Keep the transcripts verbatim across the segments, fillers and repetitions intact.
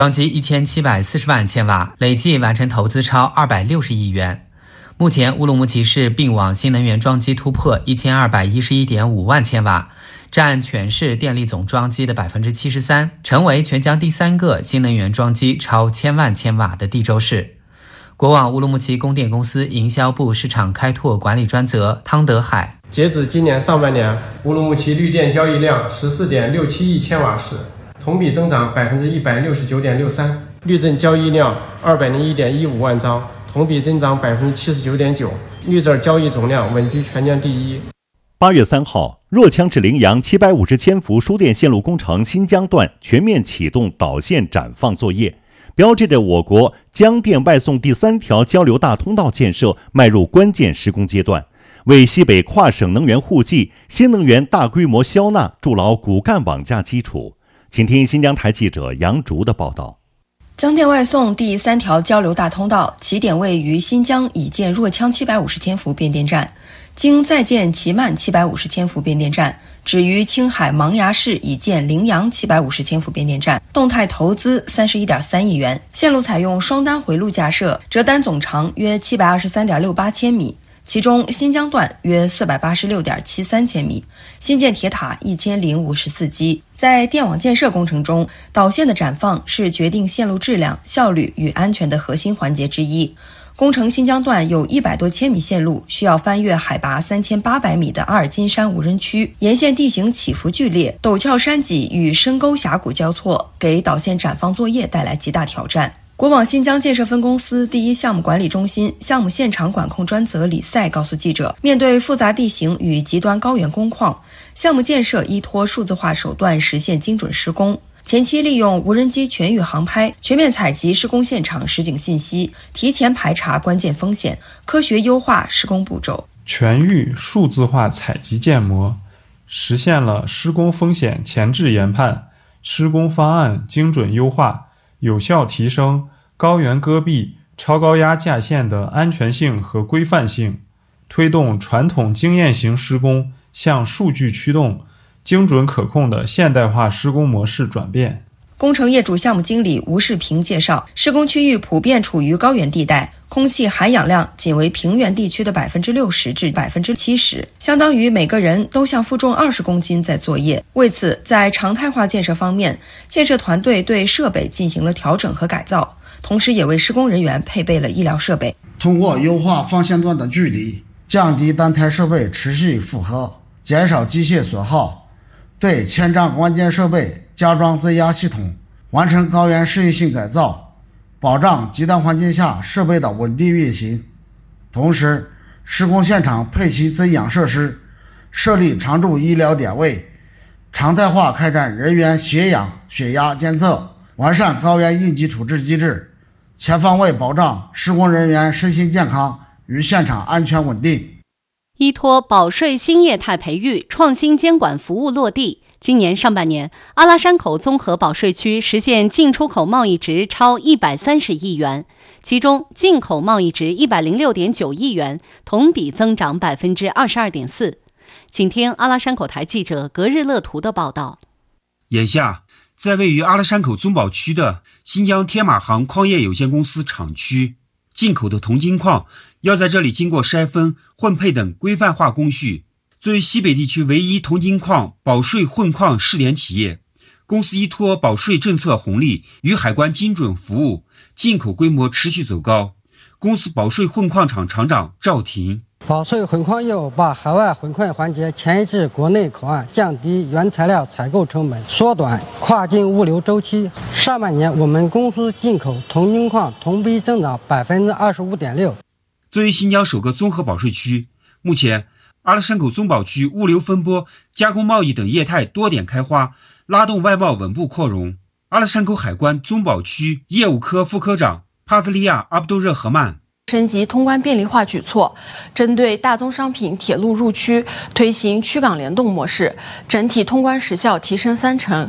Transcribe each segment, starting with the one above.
装机一千七百四十万千瓦，累计完成投资超二百六十亿元。目前，乌鲁木齐市并网新能源装机突破一千二百一十一点五万千瓦，占全市电力总装机的百分之七十三，成为全疆第三个新能源装机超千万千瓦的地州市。国网乌鲁木齐供电公司营销部市场开拓管理专责汤德海， 截止今年上半年，乌鲁木齐绿电交易量十四点六七亿千瓦时，同比增长百分之一百六十九点六三，绿证交易量二百零一点一五万张，同比增长百分之七十九点九，绿证交易总量稳居全年第一。 八月三号，若羌至陵阳七百五十千伏输电线路工程新疆段全面启动导线展放作业，标志着我国江电外送第三条交流大通道建设迈入关键施工阶段，为西北跨省能源互济、新能源大规模消纳筑牢骨干网架基础。请听新疆台记者杨竹的报道。 江电外送第三条交流大通道起点位于新疆已建若羌七百五十千伏变电站，经在建齐曼七百五十千伏变电站，止于青海茫崖市已建陵阳七百五十千伏变电站，动态投资三十一点三亿元，线路采用双单回路架设，折单总长约七百二十三点六八千米。其中新疆段约四百八十六点七三千米，新建铁塔一千零五十四基。在电网建设工程中，导线的展放是决定线路质量、效率与安全的核心环节之一。工程新疆段有一百多千米线路，需要翻越海拔三千八百米的阿尔金山无人区，沿线地形起伏剧烈，陡峭山脊与深沟峡谷交错，给导线展放作业带来极大挑战。国网新疆建设分公司第一项目管理中心项目现场管控专责李赛告诉记者，面对复杂地形与极端高原工况，项目建设依托数字化手段实现精准施工。前期利用无人机全域航拍，全面采集施工现场实景信息，提前排查关键风险，科学优化施工步骤。 全域数字化采集建模，实现了施工风险前置研判、施工方案精准优化，有效提升高原戈壁、超高压架线的安全性和规范性，推动传统经验型施工向数据驱动、精准可控的现代化施工模式转变。 工程业主项目经理吴世平介绍，施工区域普遍处于高原地带，空气含氧量仅为平原地区的百分之六十至百分之七十，相当于每个人都像负重二十公斤在作业。为此，在常态化建设方面，建设团队对设备进行了调整和改造，同时也为施工人员配备了医疗设备。 通过优化放线段的距离，降低单台设备持续负荷，减少机械损耗，对千丈关键设备加装增压系统，完成高原适应性改造，保障极端环境下设备的稳定运行。同时，施工现场配齐增氧设施，设立常驻医疗点位，常态化开展人员血氧、血压监测，完善高原应急处置机制，全方位保障施工人员身心健康与现场安全稳定。 依托保税新业态培育，创新监管服务落地。今年上半年，阿拉山口综合保税区实现进出口贸易值超一百三十亿元，其中进口贸易值一百零六点九亿元，同比增长百分之二十二点四。请听阿拉山口台记者格日乐图的报道。 眼下，在位于阿拉山口综保区的新疆天马行矿业有限公司厂区，进口的铜金矿要在这里经过筛分、混配等规范化工序。作为西北地区唯一铜金矿保税混矿试点企业，公司依托保税政策红利与海关精准服务，进口规模持续走高。公司保税混矿厂厂长赵婷， 保税混矿业务把海外混矿环节迁移至国内口岸，降低原材料采购成本，缩短跨境物流周期。上半年我们公司进口铜金矿同比增长百分之二十五点六。 作为新疆首个综合保税区，目前阿拉山口综保区物流分拨、加工贸易等业态多点开花，拉动外贸稳步扩容。阿拉山口海关综保区业务科副科长帕兹利亚阿卜杜热合曼， 升级通关便利化举措，针对大宗商品铁路入区推行区港联动模式，整体通关时效提升三成。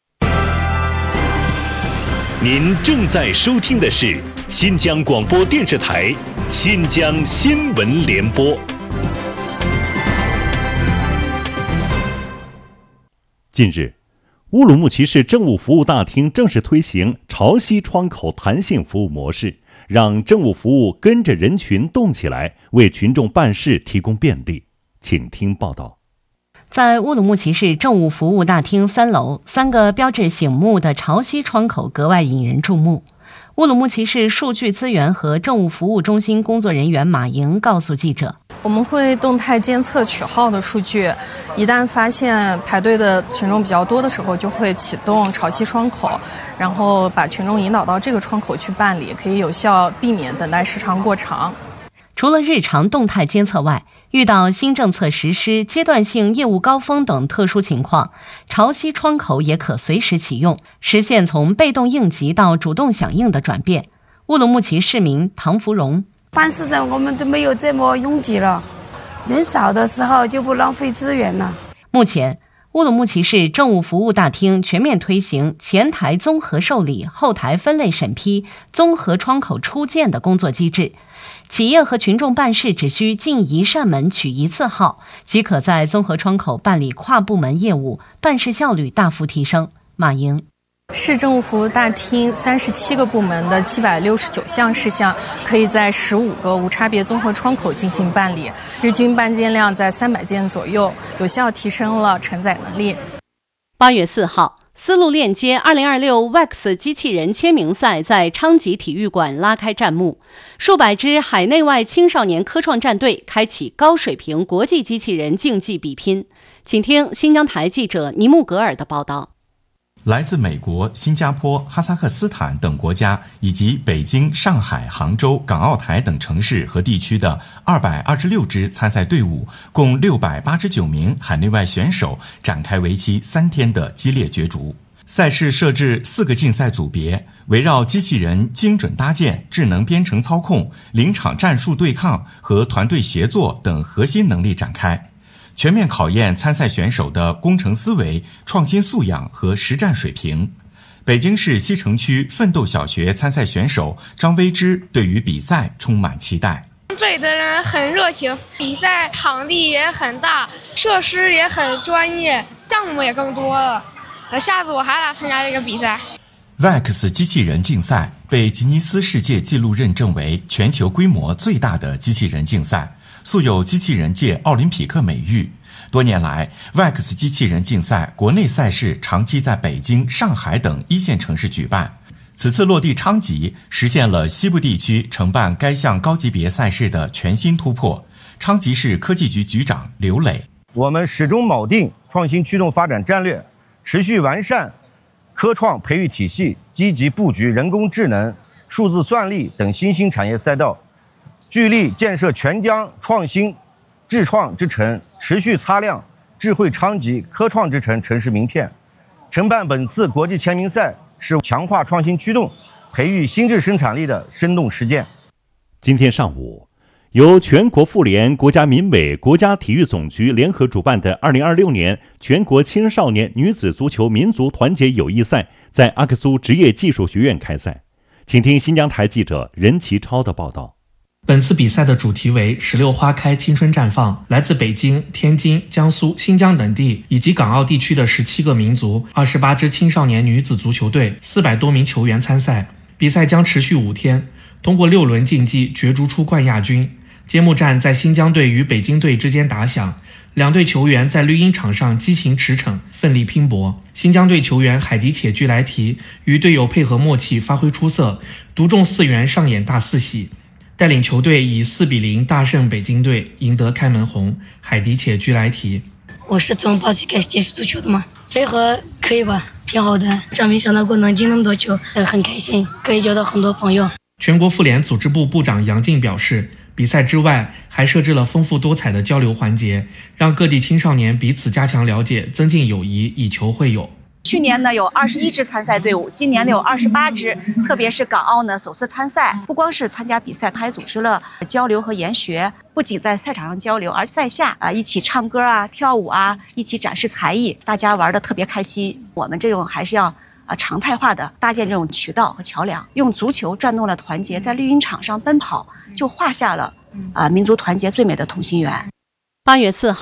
您正在收听的是新疆广播电视台新疆新闻联播。近日， 乌鲁木齐市政务服务大厅正式推行潮汐窗口弹性服务模式，让政务服务跟着人群动起来，为群众办事提供便利。请听报道。 在乌鲁木齐市政务服务大厅三楼，三个标志醒目的潮汐窗口格外引人注目。乌鲁木齐市数据资源和政务服务中心工作人员马莹告诉记者， 我们会动态监测取号的数据，一旦发现排队的群众比较多的时候，就会启动潮汐窗口，然后把群众引导到这个窗口去办理，可以有效避免等待时长过长。 除了日常动态监测外，遇到新政策实施、阶段性业务高峰等特殊情况，潮汐窗口也可随时启用，实现从被动应急到主动响应的转变。乌鲁木齐市民唐福荣， 办事人我们就没有这么拥挤了，人少的时候就不浪费资源了。 目前乌鲁木齐市政务服务大厅全面推行前台综合受理、后台分类审批、综合窗口出件的工作机制。企业和群众办事只需进一扇门取一次号，即可在综合窗口办理跨部门业务，办事效率大幅提升。马莹， 市政务服务大厅三十七个部门的七百六十九项事项，可以在十五个无差别综合窗口进行办理，日均办件量在三百件左右，有效提升了承载能力。 八月四号，丝路链接二零二六 V A X 机器人签名赛在昌吉体育馆拉开战幕，数百支海内外青少年科创战队开启高水平国际机器人竞技比拼。请听新疆台记者尼木格尔的报道。 来自美国、新加坡、哈萨克斯坦等国家，以及北京、上海、杭州、港澳台等城市和地区的二百二十六支参赛队伍，共六百八十九名海内外选手，展开为期三天的激烈角逐。赛事设置四个竞赛组别，围绕机器人精准搭建、智能编程操控、临场战术对抗和团队协作等核心能力展开，全面考验参赛选手的工程思维、创新素养和实战水平。北京市西城区奋斗小学参赛选手张薇芝对于比赛充满期待。 这里的人很热情，比赛场地也很大，设施也很专业，项目也更多了。下次我还来参加这个比赛。 V A X 机器人竞赛被吉尼斯世界纪录认证为全球规模最大的机器人竞赛，素有机器人界奥林匹克美誉。多年来 V A X 机器人竞赛国内赛事长期在北京、上海等一线城市举办，此次落地昌吉，实现了西部地区承办该项高级别赛事的全新突破。昌吉市科技局局长刘磊， 我们始终铆定创新驱动发展战略，持续完善科创培育体系，积极布局人工智能、数字算力等新兴产业赛道，聚力建设全疆创新智创之城，持续擦亮智慧昌吉科创之城城市名片。承办本次国际签名赛是强化创新驱动、培育新质生产力的生动实践。 今天上午，由全国妇联、国家民委、国家体育总局联合主办的二零二六年全国青少年女子足球民族团结友谊赛在阿克苏职业技术学院开赛。请听新疆台记者任其超的报道。 本次比赛的主题为十六花开，青春绽放。来自北京、天津、江苏、新疆等地以及港澳地区的十七个民族、二十八支青少年女子足球队、四百多名球员参赛。比赛将持续五天，通过六轮竞技角逐出冠亚军。揭幕战在新疆队与北京队之间打响，两队球员在绿茵场上激情驰骋，奋力拼搏。新疆队球员海迪且居莱提与队友配合默契，发挥出色，独中四元上演大四喜，带领球队以四比零大胜北京队，赢得开门红。海迪且居莱提， 我是从八岁开始接触足球的嘛，配合可以吧，挺好的。真没想到过能进那么多球，呃，很开心，可以交到很多朋友。 全国妇联组织部部长杨静表示，比赛之外还设置了丰富多彩的交流环节，让各地青少年彼此加强了解，增进友谊，以球会友。 去年呢有二十一支参赛队伍，今年呢有二十八支，特别是港澳呢首次参赛，不光是参加比赛，还组织了交流和研学，不仅在赛场上交流，而赛下啊一起唱歌啊、跳舞啊，一起展示才艺，大家玩得特别开心。我们这种还是要啊常态化的搭建这种渠道和桥梁，用足球转动了团结，在绿茵场上奔跑，就画下了啊民族团结最美的同心圆。 八月四号，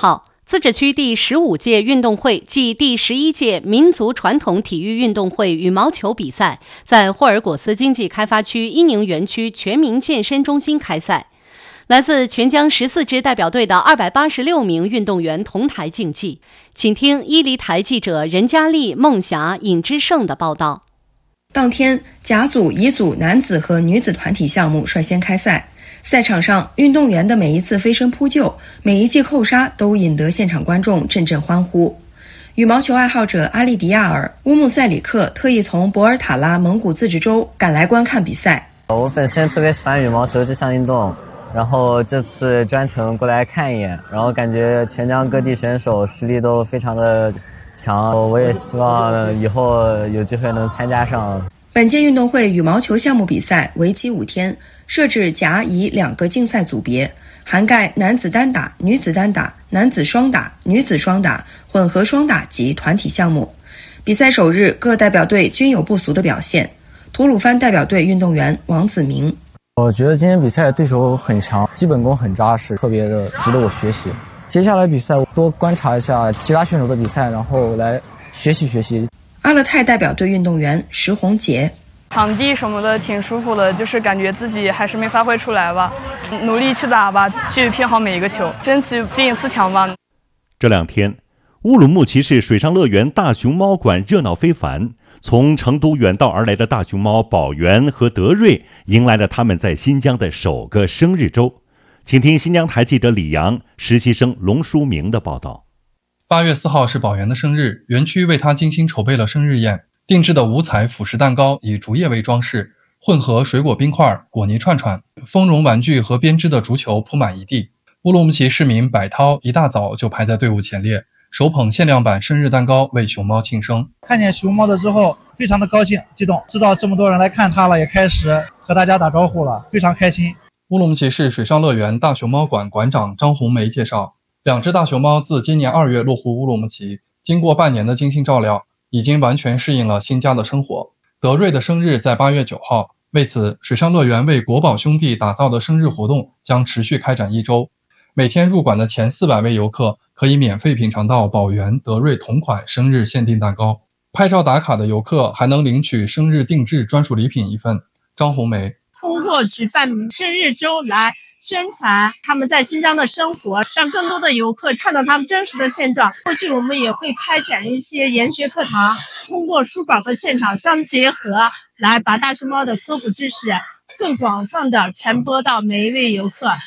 自治区第十五届运动会暨第十一届民族传统体育运动会羽毛球比赛在霍尔果斯经济开发区伊宁园区全民健身中心开赛。来自全疆十四支代表队的二百八十六名运动员同台竞技。请听伊犁台记者任佳丽、孟霞、尹之胜的报道。 当天，甲组、乙组男子和女子团体项目率先开赛。赛场上，运动员的每一次飞身扑救，每一记扣杀都引得现场观众阵阵欢呼。羽毛球爱好者阿利迪亚尔·乌木塞里克特意从博尔塔拉蒙古自治州赶来观看比赛。 我本身特别喜欢羽毛球这项运动，然后这次专程过来看一眼，然后感觉全疆各地选手实力都非常的强，我也希望以后有机会能参加上。 本届运动会羽毛球项目比赛为期五天，设置甲乙两个竞赛组别，涵盖男子单打、女子单打、男子双打、女子双打、混合双打及团体项目。比赛首日，各代表队均有不俗的表现。吐鲁番代表队运动员王子明： 我觉得今天比赛对手很强，基本功很扎实，特别的值得我学习。接下来比赛我多观察一下其他选手的比赛，然后来学习学习。 阿勒泰代表队运动员石红杰： 场地什么的挺舒服的，就是感觉自己还是没发挥出来吧，努力去打吧，去拼好每一个球，争取进四强吧。 这两天，乌鲁木齐市水上乐园大熊猫馆热闹非凡，从成都远道而来的大熊猫宝源和德瑞迎来了他们在新疆的首个生日周。请听新疆台记者李阳、实习生龙书明的报道。 八月四号是宝源的生日，园区为他精心筹备了生日宴，定制的五彩辅食蛋糕以竹叶为装饰，混合水果冰块、果泥串串、丰绒玩具和编织的竹球铺满一地。乌鲁木齐市民百涛一大早就排在队伍前列，手捧限量版生日蛋糕为熊猫庆生。 看见熊猫的之后非常的高兴激动，知道这么多人来看它了，也开始和大家打招呼了，非常开心。 乌鲁木齐市水上乐园大熊猫馆馆长张红梅介绍，两只大熊猫自今年二月落户乌鲁木齐，经过半年的精心照料，已经完全适应了新家的生活。德瑞的生日在八月九号，为此水上乐园为国宝兄弟打造的生日活动将持续开展一周。每天入馆的前四百位游客可以免费品尝到宝源、德瑞同款生日限定蛋糕，拍照打卡的游客还能领取生日定制专属礼品一份。张红梅： 通过举办生日周来宣传他们在新疆的生活，让更多的游客看到他们真实的现状。后续我们也会开展一些研学课堂，通过书稿和现场相结合，来把大熊猫的科普知识更广泛的传播到每一位游客。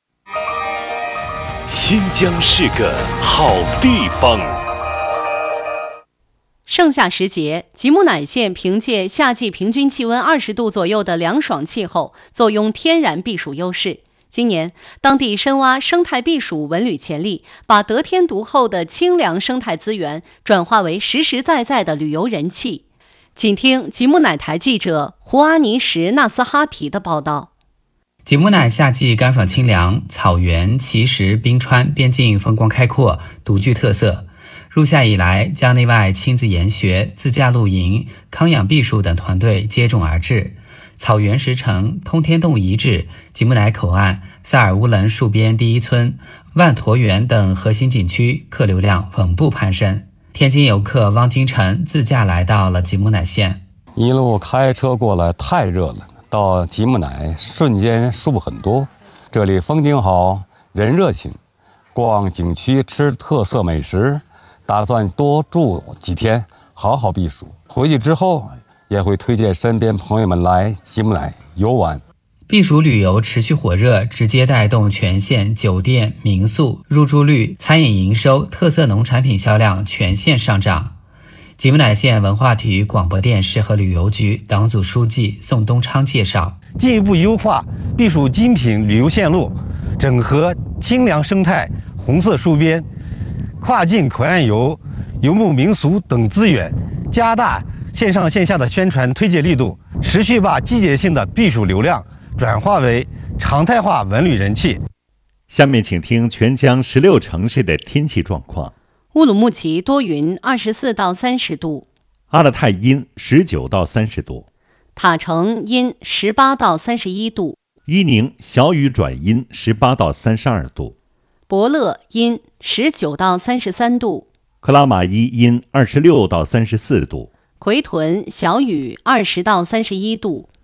新疆是个好地方。 盛夏时节，吉木乃县凭借夏季平均气温二十度左右的凉爽气候，坐拥天然避暑优势。今年，当地深挖生态避暑文旅潜力，把得天独厚的清凉生态资源转化为实实在在的旅游人气。请听吉木乃台记者胡阿尼什纳斯哈提的报道。 吉木乃夏季干爽清凉，草原、奇石、冰川，边境风光开阔，独具特色。入夏以来，将内外亲子研学、自驾露营、康养避暑等团队接踵而至。草原石城、通天洞遗址、吉木乃口岸、萨尔乌伦戍边第一村、万陀园等核心景区客流量稳步攀升。天津游客汪金晨自驾来到了吉木乃县， 一路开车过来太热了，到吉木乃瞬间舒服很多。这里风景好，人热情，逛景区吃特色美食，打算多住几天，好好避暑。回去之后也会推荐身边朋友们来吉木乃游玩。 避暑旅游持续火热，直接带动全县酒店、民宿入住率、餐饮营收、特色农产品销量全线上涨。吉木乃县文化体育广播电视和旅游局党组书记宋东昌介绍， 进一步优化避暑精品旅游线路，整合清凉生态、红色戍边、跨境口岸游、游牧民俗等资源，加大线上线下的宣传推介力度，持续把季节性的避暑流量转化为常态化文旅人气。 下面请听全疆十六城市的天气状况。 乌鲁木齐多云，二十四到三十度； 阿勒泰阴，十九到三十度； 塔城阴，十八到三十一度； 伊宁小雨转阴，十八到三十二度； 伯乐阴十九到三十三度， 克拉玛依阴二十六到三十四度， 奎屯小雨二十到三十一度。